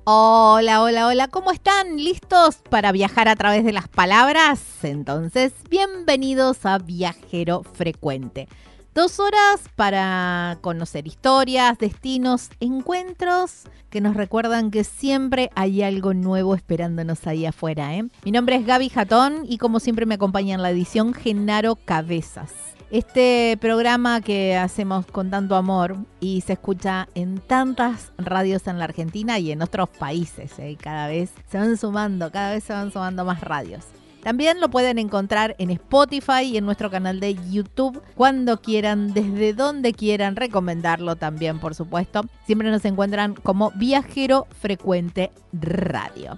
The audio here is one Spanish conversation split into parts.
Hola, hola, hola, ¿cómo están? ¿Listos para viajar a través de las palabras? Entonces, bienvenidos a Viajero Frecuente. 2 horas para conocer historias, destinos, encuentros que nos recuerdan que siempre hay algo nuevo esperándonos ahí afuera, ¿eh? Mi nombre es Gaby Jatón y como siempre me acompaña en la edición Genaro Cabezas. Este programa que hacemos con tanto amor y se escucha en tantas radios en la Argentina y en otros países, cada vez se van sumando más radios. También lo pueden encontrar en Spotify y en nuestro canal de YouTube cuando quieran, desde donde quieran, recomendarlo también, por supuesto. Siempre nos encuentran como Viajero Frecuente Radio.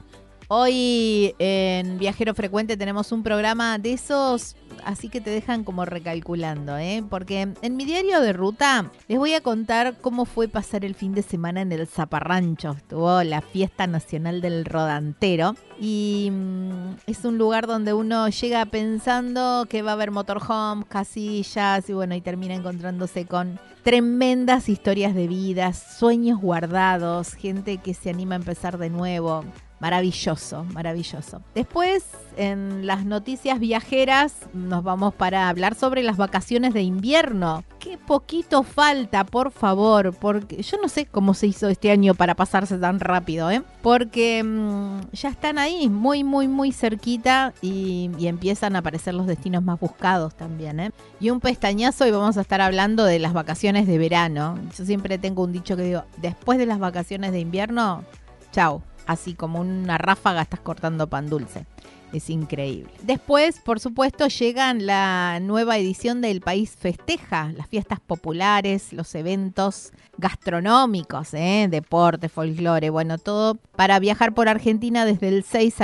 Hoy en Viajero Frecuente tenemos un programa de esos, así que te dejan como recalculando, porque en mi diario de ruta les voy a contar cómo fue pasar el fin de semana en el Zaparrancho. Estuvo la Fiesta Nacional del Rodantero y es un lugar donde uno llega pensando que va a haber motorhomes, casillas y bueno, y termina encontrándose con tremendas historias de vida, sueños guardados, gente que se anima a empezar de nuevo. Maravilloso, maravilloso. Después, en las noticias viajeras, nos vamos para hablar sobre las vacaciones de invierno. Qué poquito falta, por favor, porque yo no sé cómo se hizo este año para pasarse tan rápido, porque ya están ahí, muy, muy, muy cerquita y empiezan a aparecer los destinos más buscados también, Y un pestañazo y vamos a estar hablando de las vacaciones de verano. Yo siempre tengo un dicho que digo, después de las vacaciones de invierno, chau. Así como una ráfaga estás cortando pan dulce. Es increíble. Después, por supuesto, llegan la nueva edición del País Festeja, las fiestas populares, los eventos gastronómicos, deporte, folclore, bueno, todo para viajar por Argentina desde el 6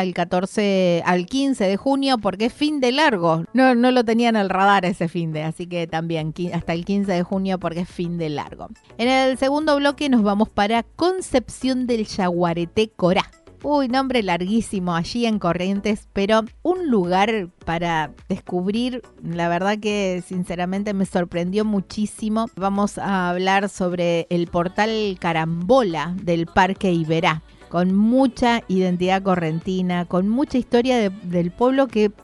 al 15 de junio, porque es fin de largo. No lo tenían en el radar ese fin de, así que también hasta el 15 de junio porque es fin de largo. En el segundo bloque nos vamos para Concepción del Yaguareté, Corá. Uy, nombre larguísimo, allí en Corrientes, pero un lugar para descubrir, la verdad que sinceramente me sorprendió muchísimo. Vamos a hablar sobre el portal Carambola del Parque Iberá, con mucha identidad correntina, con mucha historia del pueblo que